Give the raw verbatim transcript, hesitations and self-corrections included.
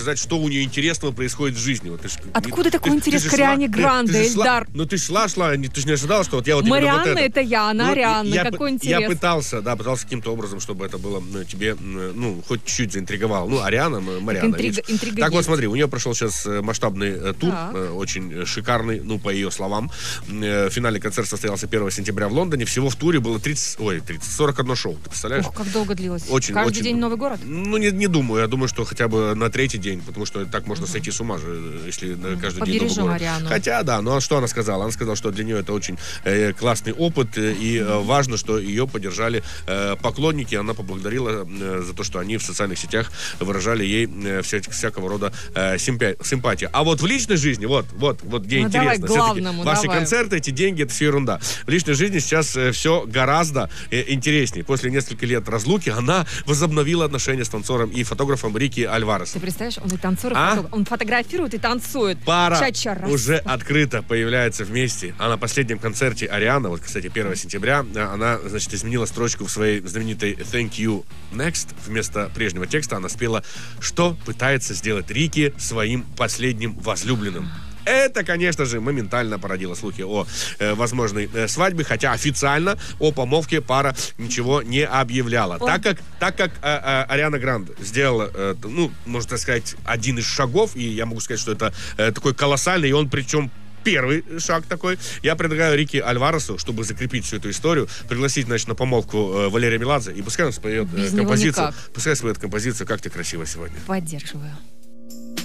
рассказать, что у нее интересного происходит в жизни. Вот, ты ж, Откуда ты, такой ты, интерес ты к Ариане Гранде, ты, ты шла, Эльдар? ну ты шла, шла, ты же не ожидала, что вот я вот Марианна вот это. это я, она ну, Арианна, я, какой я, интерес. я пытался, да, пытался каким-то образом, чтобы это было ну, тебе, ну, хоть чуть-чуть заинтриговало. Ну, Ариана, Марианна. Так, интрига, интрига так вот, есть. смотри, у нее прошел сейчас масштабный э, тур, э, очень шикарный, ну, по ее словам. Э, финальный концерт состоялся первого сентября в Лондоне. Всего в туре было тридцать, ой, тридцать, сорок одно шоу, ты представляешь? Ох, как долго длилось. Очень, Каждый очень, день новый город? Ну, не, не думаю. Я думаю, что хотя бы на третий день, потому что так можно uh-huh. сойти с ума же, если uh-huh. каждый Побережем день новый город. Ариану. Хотя, да, но что она сказала? Она сказала, что для нее это очень э, классный опыт, э, и э, важно, что ее поддержали э, поклонники. Она поблагодарила э, за то, что они в социальных сетях выражали ей э, вся, всякого рода э, симпи- симпатию. А вот в личной жизни, вот, вот, вот где ну, интересно. Давай главному, ваши давай. концерты, эти деньги, это все ерунда. В личной жизни сейчас э, все гораздо э, интереснее. После нескольких лет разлуки она возобновила отношения с танцором и фотографом Рики Альваресом. Ты представляешь, он и танцор, и а? фотограф. Он фотографирует и танцует. Пара Ча-ча-раз. уже открыто появляется вместе. А на последнем концерте Ариана, вот, кстати, первого сентября, она, значит, изменила строчку в своей знаменитой «Thank you next». Вместо прежнего текста она спела, что пытается сделать Рики своим последним возлюбленным. Это, конечно же, моментально породило слухи о э, возможной э, свадьбе, хотя официально о помолвке пара ничего не объявляла. О. Так как, так как э, э, Ариана Гранде сделала, э, ну, можно так сказать, один из шагов, и я могу сказать, что это э, такой колоссальный, и он причем первый шаг такой. Я предлагаю Рики Альваресу, чтобы закрепить всю эту историю, пригласить, значит, на помолвку э, Валерия Меладзе, и пускай он споет э, композицию. Пускай споет композицию «Как ты красива сегодня». Поддерживаю.